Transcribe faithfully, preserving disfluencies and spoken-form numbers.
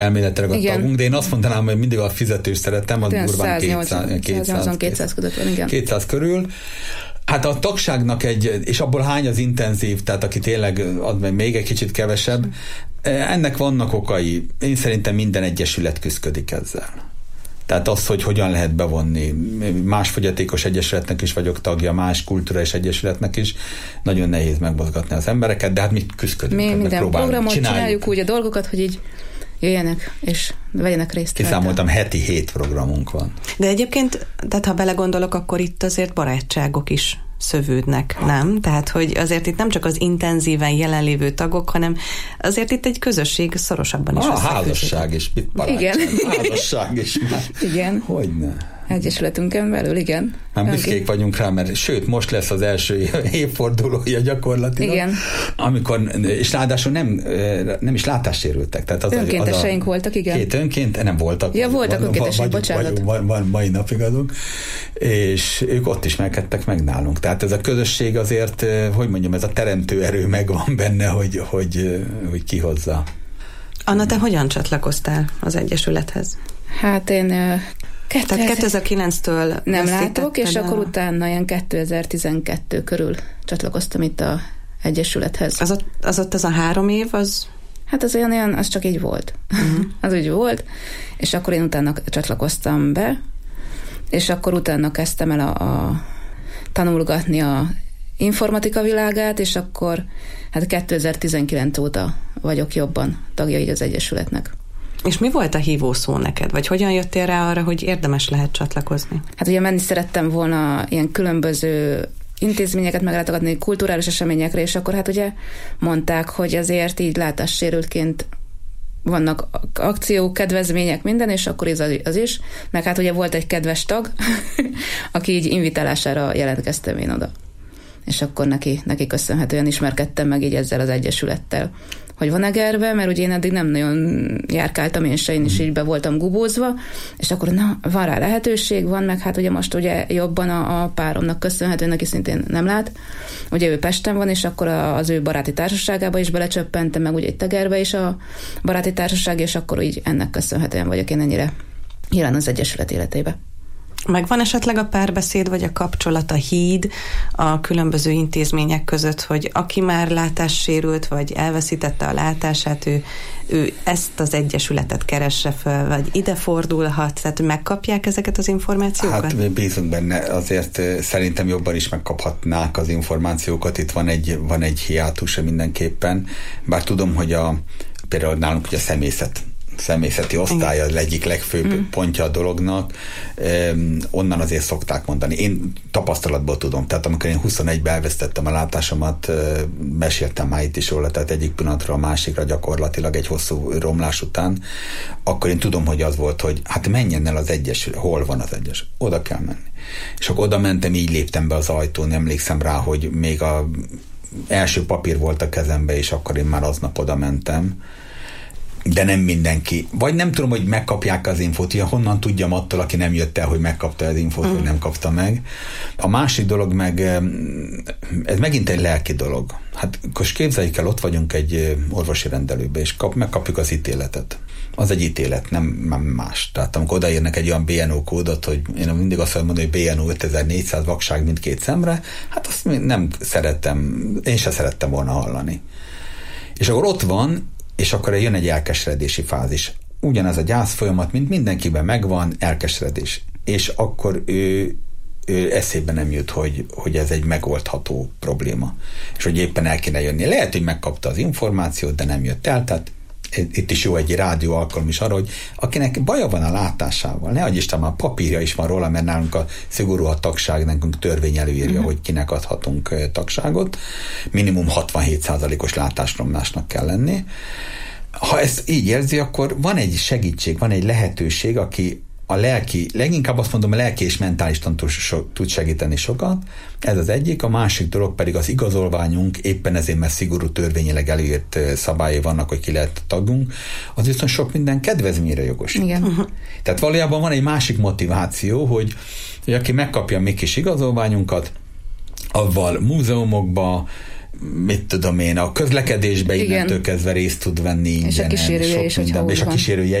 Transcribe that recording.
elméletileg a igen. tagunk, de én azt mondanám, hogy mindig a fizetős szeretem, az durván kétszáz között van, igen. kétszáz körül. Hát a tagságnak egy, és abból hány az intenzív, tehát aki tényleg ad még egy kicsit kevesebb, ennek vannak okai. Én szerintem minden egyesület küszködik ezzel. Tehát az, hogy hogyan lehet bevonni. Más fogyatékos egyesületnek is vagyok tagja, más kulturális egyesületnek is. Nagyon nehéz megmozgatni az embereket, de hát mi küszködünk. Mi minden programot csináljuk. csináljuk úgy a dolgokat, hogy így jöjjenek, és vegyenek részt. Kiszámoltam, heti hét programunk van. De egyébként, tehát ha belegondolok, akkor itt azért barátságok is szövődnek, nem? Tehát, hogy azért itt nem csak az intenzíven jelenlévő tagok, hanem azért itt egy közösség szorosabban is. A házasság is. Igen. Házasság is. Már. Igen. Hogyne. Egyesületünkön belül, igen. Már büszkék vagyunk rá, mert sőt, most lesz az első évfordulója gyakorlatilag. Igen. Amikor, és ráadásul nem, nem is látássérültek. Tehát az önkénteseink az a voltak, igen. Két önként, nem voltak. Ja, voltak önkénteseink, bocsánat. Van, van, mai napig adunk, és ők ott ismerkedtek meg nálunk. Tehát ez a közösség azért, hogy mondjam, ez a teremtő erő megvan benne, hogy, hogy, hogy kihozza. Anna, te hogyan csatlakoztál az Egyesülethez? Hát én... Tehát kétezer-kilenctől nem látok, és a... akkor utána ilyen kétezer-tizenkettő körül csatlakoztam itt az Egyesülethez. Az ott az, ott az a három év, az... Hát az olyan, olyan az csak így volt. Uh-huh. Az úgy volt, és akkor én utána csatlakoztam be, és akkor utána kezdtem el a, a tanulgatni a informatika világát, és akkor hát kétezer-tizenkilenc óta vagyok jobban tagja így az Egyesületnek. És mi volt a hívó szó neked? Vagy hogyan jöttél rá arra, hogy érdemes lehet csatlakozni? Hát ugye menni szerettem volna ilyen különböző intézményeket meglátogatni, kulturális eseményekre, és akkor hát ugye mondták, hogy azért így látássérültként vannak akciók, kedvezmények, minden, és akkor ez az is. Meg hát ugye volt egy kedves tag, aki így invitálására jelentkeztem én oda. És akkor neki, neki köszönhetően ismerkedtem meg így ezzel az Egyesülettel, hogy van Egerbe, mert ugye én eddig nem nagyon járkáltam, én se, én is így be voltam gubózva, és akkor na, van rá lehetőség, van, meg hát ugye most ugye jobban a, a páromnak köszönhetően, neki szintén nem lát, ugye ő Pesten van, és akkor az ő baráti társaságába is belecsöppentem, meg ugye itt Egerbe is a baráti társaság, és akkor így ennek köszönhetően vagyok én ennyire jelen az Egyesület életébe. Megvan esetleg a párbeszéd, vagy a kapcsolat, a híd a különböző intézmények között, hogy aki már látássérült, vagy elveszítette a látását, ő, ő ezt az Egyesületet keresse fel, vagy ide fordulhat, tehát megkapják ezeket az információkat? Hát mi bízunk benne, azért szerintem jobban is megkaphatnák az információkat, itt van egy, van egy hiátusa mindenképpen, bár tudom, hogy a, például nálunk ugye a személyzet személyzeti osztály az egyik legfőbb mm. pontja a dolognak, um, onnan azért szokták mondani. Én tapasztalatból tudom, tehát amikor én huszonegyben elvesztettem a látásomat, uh, meséltem már itt is róla, tehát egyik pillanatról a másikra gyakorlatilag egy hosszú romlás után, akkor én tudom, hogy az volt, hogy hát menjen el az Egyesület, hol van az Egyesület? Oda kell menni. És akkor oda mentem, így léptem be az ajtón, emlékszem rá, hogy még a első papír volt a kezembe, és akkor én már aznap oda mentem. De nem mindenki. Vagy nem tudom, hogy megkapják az infót, ugye honnan tudjam attól, aki nem jött el, hogy megkapta az infót, mm. vagy nem kapta meg. A másik dolog meg, ez megint egy lelki dolog. Hát most képzeljük el, ott vagyunk egy orvosi rendelőbe, és kap, megkapjuk az ítéletet. Az egy ítélet, nem, nem más. Tehát amikor odaírnak egy olyan bé en o kódot, hogy én mindig azt mondom, hogy bé en o ötezer-négyszáz vakság mindkét szemre, hát azt nem szerettem, én se szerettem volna hallani. És akkor ott van, és akkor jön egy elkeseredési fázis. Ugyanez a gyász folyamat, mint mindenkiben megvan, elkeseredés. És akkor ő, ő eszébe nem jut, hogy, hogy ez egy megoldható probléma. És hogy éppen el kéne jönni. Lehet, hogy megkapta az információt, de nem jött el, tehát itt is jó egy rádió alkalom is arra, hogy akinek baja van a látásával, ne adj Isten, már papírja is van róla, mert nálunk a szigorú a tagság, nekünk törvény előírja, uh-huh. hogy kinek adhatunk tagságot. Minimum hatvanhét százalékos látásromlásnak kell lenni. Ha ezt így érzi, akkor van egy segítség, van egy lehetőség, aki a lelki, leginkább azt mondom, a lelki és mentális so, tud segíteni sokat. Ez az egyik, a másik dolog pedig az igazolványunk, éppen ezért, mert szigorú törvényileg előírt szabályai vannak, hogy ki lehet tagunk, az viszont sok minden kedvezményre jogosít. Igen. Uh-huh. Tehát valójában van egy másik motiváció, hogy, hogy aki megkapja a mi kis igazolványunkat, avval múzeumokba, mit tudom én, a közlekedésbe igen. innentől kezdve részt tud venni ingyen. És a kísérője is, minden, és a kísérője